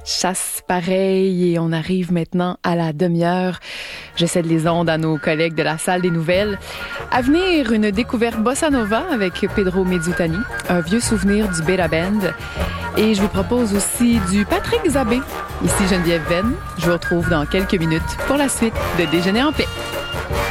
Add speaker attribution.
Speaker 1: Chasse pareil et on arrive maintenant à la demi-heure. Je cède les ondes à nos collègues de la salle des nouvelles. À venir, une découverte bossa nova avec Pedro Mezzutani, un vieux souvenir du Beta Band. Et je vous propose aussi du Patrick Zabé. Ici Geneviève Venn. Je vous retrouve dans quelques minutes pour la suite de Déjeuner en paix.